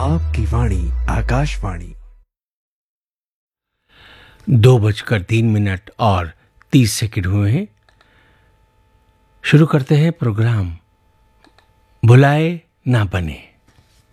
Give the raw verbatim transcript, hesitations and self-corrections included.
आपकी वाणी आकाशवाणी। दो बजकर तीन मिनट और तीस सेकंड हुए हैं। शुरू करते हैं प्रोग्राम भुलाए ना बने।